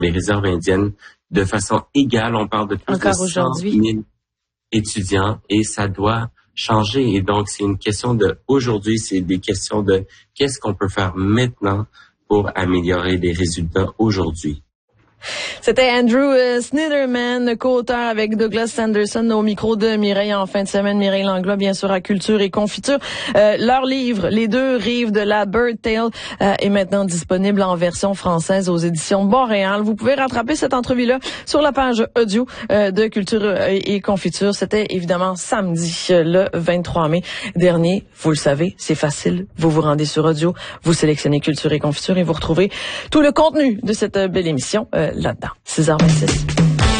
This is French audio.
les réserves indiennes de façon égale. On parle de plus de 100 000 étudiants et ça doit changer. Et donc, c'est une question de aujourd'hui, c'est des questions de qu'est-ce qu'on peut faire maintenant pour améliorer les résultats aujourd'hui. C'était Andrew Sniderman, co-auteur avec Douglas Sanderson au micro de Mireille en fin de semaine. Mireille Langlois, bien sûr, à Culture et Confiture. Leur livre, Les deux rives de la Bird Tale, est maintenant disponible en version française aux éditions Montréal. Vous pouvez rattraper cette entrevue-là sur la page audio de Culture et Confiture. C'était évidemment samedi, le 23 mai dernier. Vous le savez, c'est facile. Vous vous rendez sur audio, vous sélectionnez Culture et Confiture et vous retrouvez tout le contenu de cette belle émission là-dedans. 6h26.